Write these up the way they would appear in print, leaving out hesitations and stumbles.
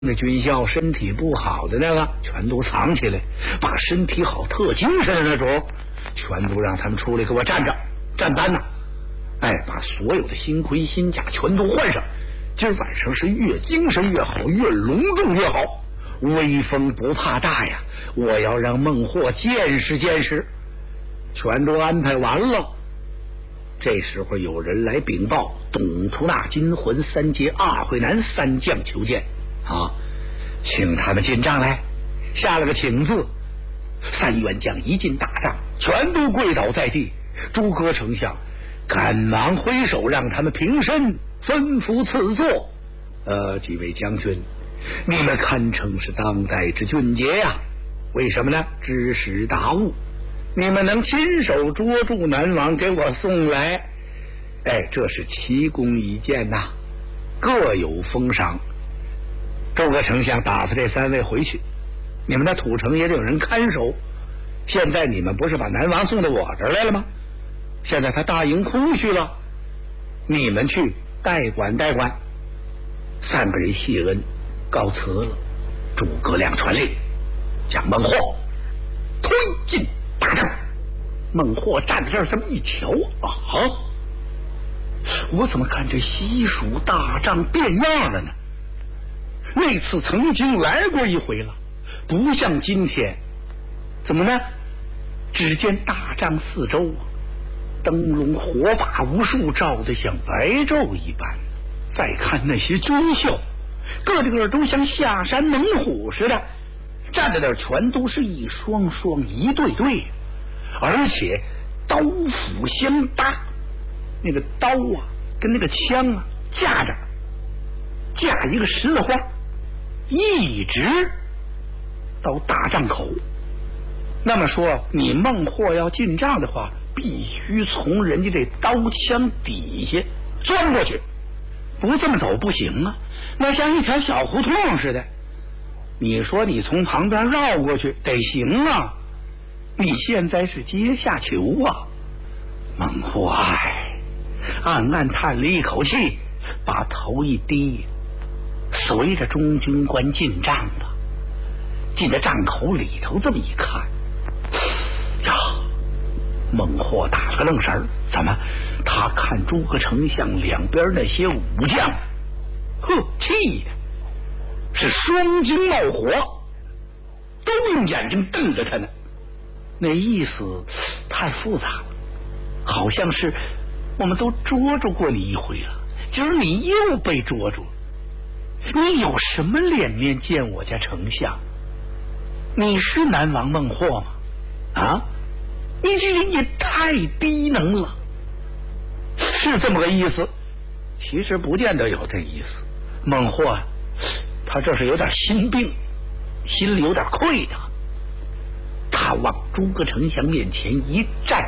那军校身体不好的那个全都藏起来，把身体好特精神的那种全都让他们出来给我站着站班呐！哎，把所有的新盔新甲全都换上，今儿晚上是越精神越好，越隆重越好，威风不怕大呀！我要让孟获见识见识。全都安排完了，这时候有人来禀报，董出纳金魂三杰二会南三将求见啊，请他们进帐来，下了个请字。三员将一进大帐，全都跪倒在地。诸葛丞相赶忙挥手让他们平身，吩咐赐座。几位将军，你们堪称是当代之俊杰呀！为什么呢？知识达物，你们能亲手捉住南王给我送来，哎，这是奇功一件呐，各有封赏。诸葛丞相打发这三位回去，你们的土城也得有人看守。现在你们不是把南王送到我这儿来了吗？现在他大营空虚了，你们去代管代管。三个人谢恩告辞了。诸葛亮传令，将孟获推进大帐。孟获站在这儿这么一瞧啊，我怎么看这西蜀大帐变样了呢？那次曾经来过一回了，不像今天。怎么呢？只见大帐四周啊，灯笼火把无数，照得像白昼一般。再看那些军校，个个都像下山猛虎似的，站在那儿全都是一双双一对对，而且刀斧相搭，那个刀啊跟那个枪啊架一个十字花，一直到大帐口。那么说你孟获要进帐的话，必须从人家这刀枪底下钻过去，不这么走不行啊，那像一条小胡同似的。你说你从旁边绕过去得行啊，你现在是阶下囚啊。孟获暗暗叹了一口气，把头一低，随着中军官进帐了。进到帐口里头这么一看呀，孟获打了个愣神儿。怎么？他看诸葛丞相两边那些武将，气的是双睛冒火，都用眼睛瞪着他呢。那意思太复杂了，好像是我们都捉住过你一回了，今儿你又被捉住了。你有什么脸面见我家丞相？你是南王孟获吗？啊，你这人也太低能了。是这么个意思，其实不见得有这意思。孟获他这是有点心病，心里有点愧的。他往诸葛丞相面前一站，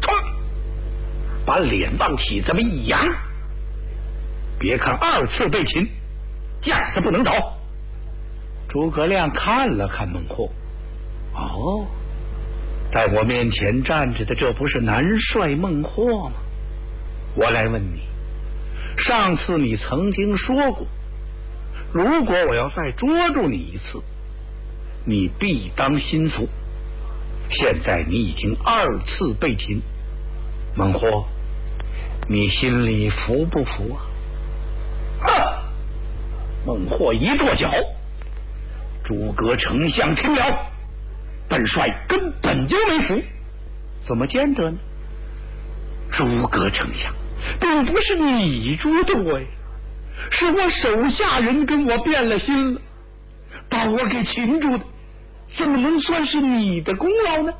把脸往起这么一扬。别看二次被擒，架着不能走。诸葛亮看了看孟获，在我面前站着的这不是南帅孟获吗？我来问你，上次你曾经说过，如果我要再捉住你一次，你必当心服。现在你已经二次被擒，孟获，你心里服不服啊？孟获一跺脚，诸葛丞相听了，本帅根本就没服。怎么见得呢？诸葛丞相并不是你捉的我呀，是我手下人跟我变了心了，把我给擒住的，怎么能算是你的功劳呢？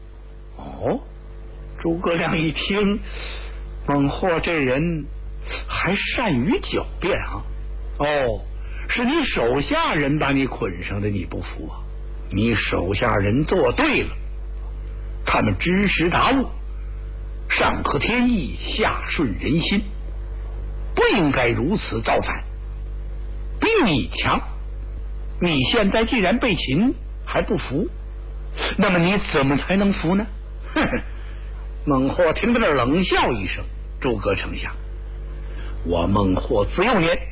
诸葛亮一听，孟获这人还善于狡辩啊。是你手下人把你捆上的，你不服啊？你手下人做对了，他们知识达物，上合天意，下顺人心，不应该如此造反，比你强。你现在既然被擒还不服，那么你怎么才能服呢？孟获听到这儿冷笑一声，诸葛丞相，我孟获自幼年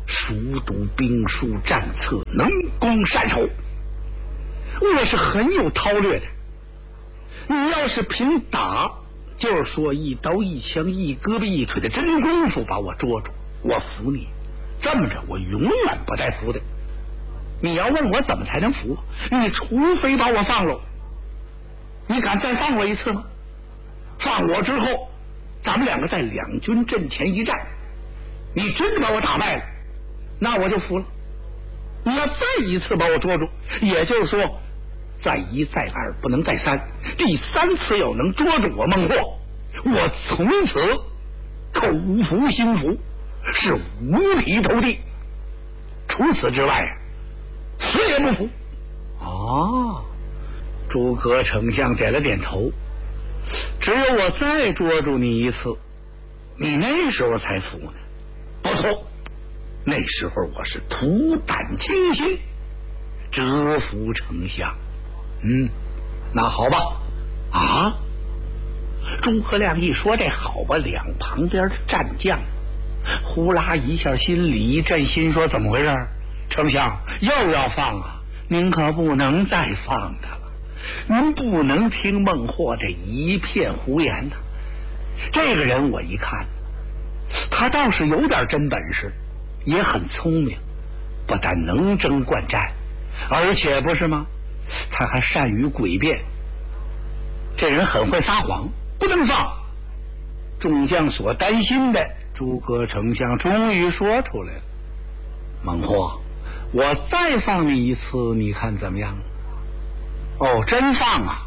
熟读兵书战策，能攻善守，我是很有韬略的。你要是凭打，就是说一刀一枪一胳膊一腿的真功夫把我捉住，我服你。这么着我永远不带服的。你要问我怎么才能服，你除非把我放了。你敢再放我一次吗？放我之后，咱们两个在两军阵前一战，你真的把我打败了，那我就服了。你要再一次把我捉住，也就是说再一再二不能再三，第三次要能捉住我孟获，我从此口服心服，是五体投地，除此之外死也不服。哦，诸葛丞相点了点头，只有我再捉住你一次，你那时候才服呢。不错，那时候我是图胆清心，折服丞相。那好吧。啊，诸葛亮一说这好吧，两旁边的战将呼啦一下心里一震，心说怎么回事？丞相又要放啊，您可不能再放他了，您不能听孟获这一片胡言呐。这个人我一看，他倒是有点真本事，也很聪明，不但能征惯战，而且不是吗，他还善于诡辩，这人很会撒谎，不能放。众将所担心的，诸葛丞相终于说出来了。孟获，我再放你一次，你看怎么样？哦，真放啊。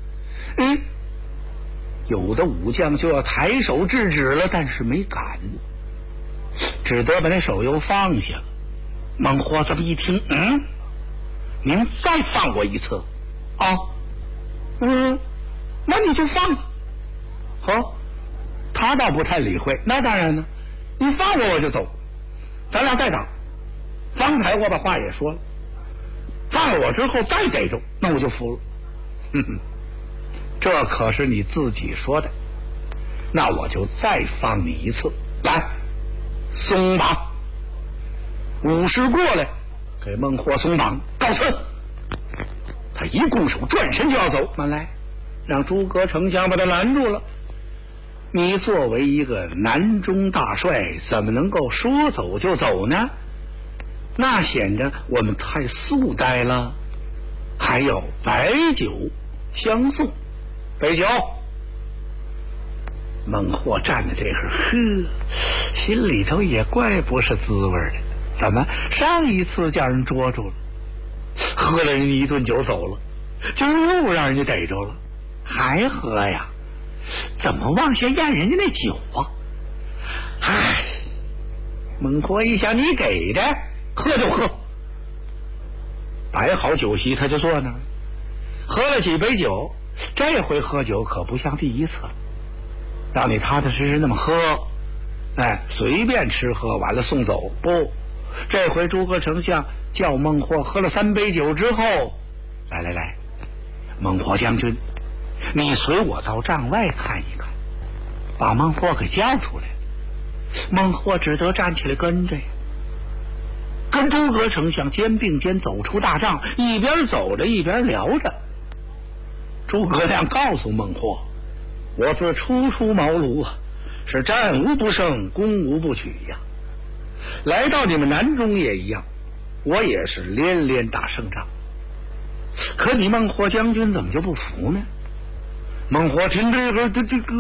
有的武将就要抬手制止了，但是没敢，只得把那手又放下了。孟获这么一听，您再放我一次啊？那你就放吧。好，他倒不太理会。那当然呢，你放我就走，咱俩再打。方才我把话也说了，放了我之后再逮住，那我就服了。这可是你自己说的，那我就再放你一次。来，松绑。武士过来给孟获松绑，告辞。他一拱手转身就要走，慢来，让诸葛丞相把他拦住了。你作为一个南中大帅，怎么能够说走就走呢？那显得我们太素呆了，还要白酒相送。杯酒。孟获站在这会心里头也怪不是滋味的，怎么上一次叫人捉住了，喝了人一顿酒走了，今儿又让人家逮着了，还喝呀？怎么往下咽人家那酒啊？孟获一想，你给的，喝就喝。摆好酒席，他就坐那儿，喝了几杯酒。这回喝酒可不像第一次了，让你踏踏实实那么喝，随便吃喝完了送走。不，这回诸葛丞相叫孟获喝了3杯酒之后，来，孟获将军，你随我到帐外看一看，把孟获给叫出来。孟获只得站起来跟着，跟诸葛丞相肩并肩走出大帐，一边走着一边聊着。诸葛亮告诉孟获，我自初出茅庐是战无不胜，攻无不取呀。来到你们南中也一样，我也是连连打胜仗。可你孟获将军怎么就不服呢？孟获听这个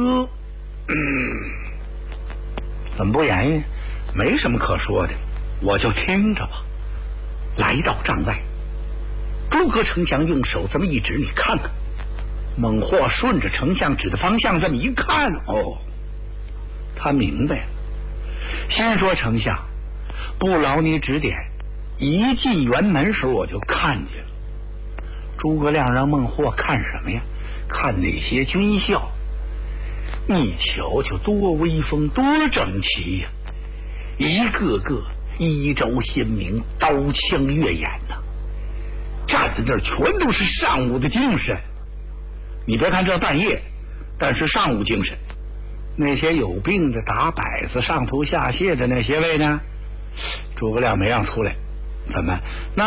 怎么不言语？没什么可说的，我就听着吧。来到帐外，诸葛丞相用手这么一指，你看看。孟获顺着丞相指的方向这么一看，他明白了。先说丞相，不劳你指点，一进辕门时我就看见了。诸葛亮让孟获看什么呀？看那些军校，你瞧瞧多威风，多整齐呀！一个个衣着鲜明，刀枪越眼呐，站在这儿全都是上午的精神。你别看这半夜，但是上午精神。那些有病的打摆子上吐下泻的那些位呢， 诸葛亮没让出来，怎么？那